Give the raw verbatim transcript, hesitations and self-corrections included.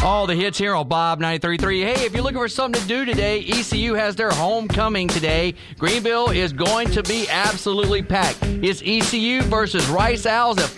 All the hits here on Bob ninety-three point three. Hey, if you're looking for something to do today, E C U has their homecoming today. Greenville is going to be absolutely packed. It's E C U versus Rice Owls at